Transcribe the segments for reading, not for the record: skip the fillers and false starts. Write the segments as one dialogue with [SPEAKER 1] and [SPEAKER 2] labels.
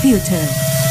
[SPEAKER 1] Future.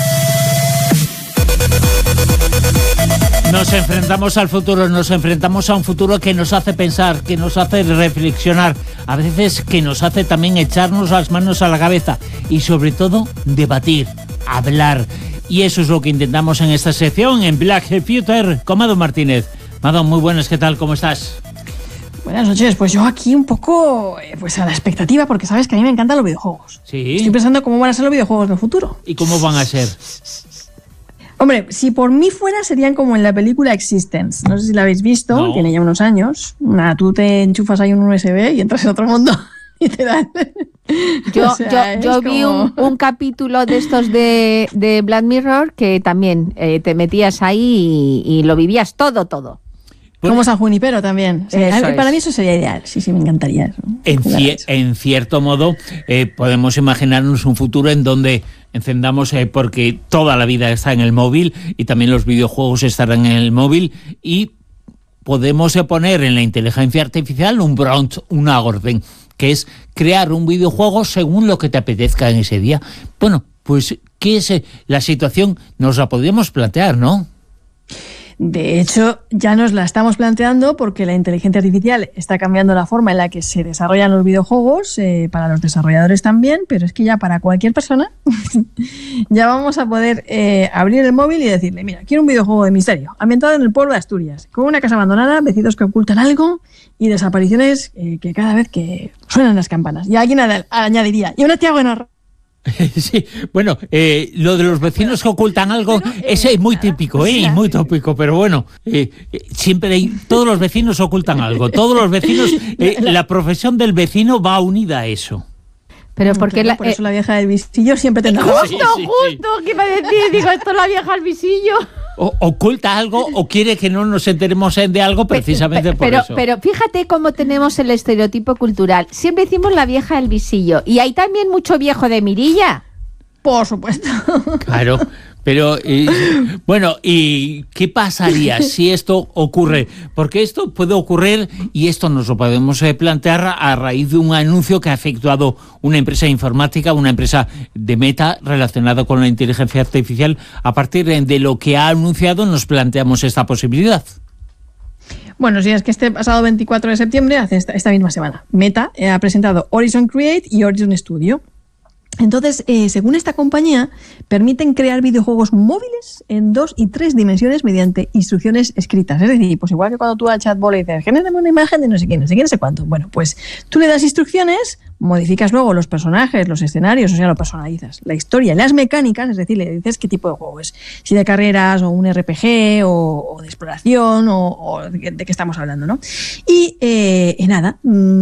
[SPEAKER 2] Nos enfrentamos al futuro, nos enfrentamos a un futuro que nos hace pensar, que nos hace reflexionar, a veces que nos hace también echarnos las manos a la cabeza y sobre todo debatir, hablar. Y eso es lo que intentamos en esta sección, en Black Future, con Mado Martínez. Mado, muy buenas, ¿qué tal? ¿Cómo estás?
[SPEAKER 1] Buenas noches, pues yo aquí un poco pues a la expectativa, porque sabes que a mí me encantan los videojuegos.
[SPEAKER 2] Sí.
[SPEAKER 1] Estoy pensando cómo van a ser los videojuegos del futuro.
[SPEAKER 2] ¿Y cómo van a ser?
[SPEAKER 1] Hombre, si por mí fuera serían como en la película Existence. No sé si la habéis visto,
[SPEAKER 2] No.
[SPEAKER 1] Tiene ya unos años. Tú te enchufas ahí un USB y entras en otro mundo. Literal.
[SPEAKER 3] Yo vi un capítulo de estos de Black Mirror que también te metías ahí y lo vivías todo.
[SPEAKER 1] Como San Junipero también. Sí, para mí eso sería ideal. Sí, me encantaría eso.
[SPEAKER 2] En cierto modo, podemos imaginarnos un futuro en donde encendamos, porque toda la vida está en el móvil y también los videojuegos estarán en el móvil, y podemos poner en la inteligencia artificial un prompt, una orden, que es crear un videojuego según lo que te apetezca en ese día. Bueno, pues ¿qué es la situación? Nos la podríamos plantear, ¿no?
[SPEAKER 1] De hecho, ya nos la estamos planteando porque la inteligencia artificial está cambiando la forma en la que se desarrollan los videojuegos, para los desarrolladores también, pero es que ya para cualquier persona ya vamos a poder abrir el móvil y decirle, mira, quiero un videojuego de misterio, ambientado en el pueblo de Asturias, con una casa abandonada, vecinos que ocultan algo y desapariciones que cada vez que suenan las campanas. Y alguien añadiría, y una tía buena.
[SPEAKER 2] Sí, bueno, lo de los vecinos que ocultan algo, ese es muy típico, muy tópico, pero bueno, siempre todos los vecinos ocultan algo, todos los vecinos, la profesión del vecino va unida a eso.
[SPEAKER 3] Pero porque
[SPEAKER 1] claro, por eso la vieja del visillo siempre tendrá...
[SPEAKER 3] Justo, ¿qué iba a decir? Digo, esto es la vieja del visillo.
[SPEAKER 2] Oculta algo o quiere que no nos enteremos de algo precisamente por eso.
[SPEAKER 3] Pero fíjate cómo tenemos el estereotipo cultural. Siempre decimos la vieja del visillo. Y hay también mucho viejo de mirilla.
[SPEAKER 1] Por supuesto.
[SPEAKER 2] Claro, pero bueno, ¿y qué pasaría si esto ocurre? Porque esto puede ocurrir, y esto nos lo podemos plantear a raíz de un anuncio que ha efectuado una empresa informática, una empresa de Meta relacionada con la inteligencia artificial. A partir de lo que ha anunciado nos planteamos esta posibilidad.
[SPEAKER 1] Bueno, sí, es que este pasado 24 de septiembre, hace esta misma semana, Meta ha presentado Horizon Create y Horizon Studio. Entonces, según esta compañía, permiten crear videojuegos móviles en 2 y 3 dimensiones mediante instrucciones escritas. Es decir, pues igual que cuando tú al chatbot le dices, genérame una imagen de no sé quién, no sé cuánto. Bueno, pues tú le das instrucciones, modificas luego los personajes, los escenarios, o sea, lo personalizas. La historia y las mecánicas, es decir, le dices qué tipo de juego es. Si de carreras, o un RPG, o de exploración, o de qué estamos hablando, ¿no? Y nada,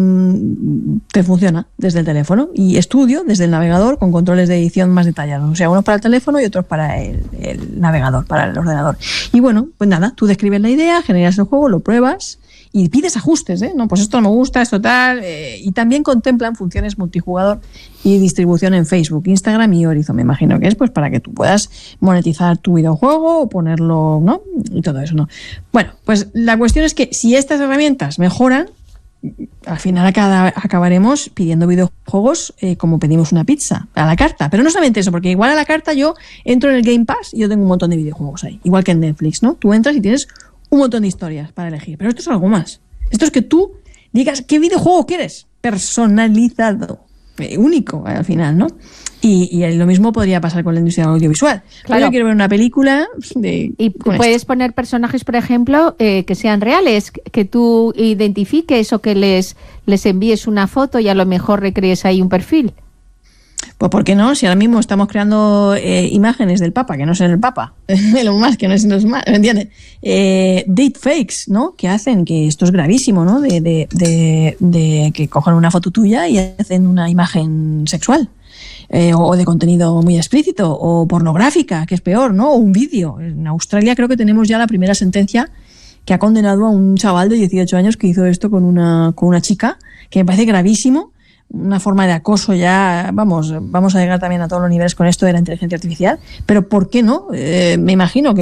[SPEAKER 1] te funciona desde el teléfono. Y Studio desde el navegador, con controles de edición más detallados, o sea, unos para el teléfono y otros para el navegador, para el ordenador. Y bueno, pues nada, tú describes la idea, generas el juego, lo pruebas y pides ajustes, no, pues esto no me gusta, esto tal, y también contemplan funciones multijugador y distribución en Facebook, Instagram y Horizon, me imagino que es pues para que tú puedas monetizar tu videojuego o ponerlo, ¿no? Y todo eso, ¿no? Bueno, pues la cuestión es que si estas herramientas mejoran, al final acabaremos pidiendo videojuegos como pedimos una pizza, a la carta. Pero no solamente eso, porque igual a la carta yo entro en el Game Pass y yo tengo un montón de videojuegos ahí, igual que en Netflix, ¿no? Tú entras y tienes un montón de historias para elegir. Pero esto es algo más. Esto es que tú digas qué videojuego quieres, personalizado, único al final, ¿no? Y lo mismo podría pasar con la industria audiovisual. Claro. Yo quiero ver una película
[SPEAKER 3] y puedes poner personajes, por ejemplo, que sean reales, que tú identifiques o que les envíes una foto y a lo mejor recrees ahí un perfil.
[SPEAKER 1] Pues ¿por qué no? Si ahora mismo estamos creando imágenes del Papa, que no es el Papa, Elon Musk, que no es más, ¿me entiendes? Deepfakes, ¿no? Que hacen, que esto es gravísimo, ¿no? De que cojan una foto tuya y hacen una imagen sexual. O de contenido muy explícito, o pornográfica, que es peor, ¿no? O un vídeo. En Australia creo que tenemos ya la primera sentencia que ha condenado a un chaval de 18 años que hizo esto con una chica, que me parece gravísimo, una forma de acoso ya, vamos a llegar también a todos los niveles con esto de la inteligencia artificial, pero ¿por qué no? Me imagino que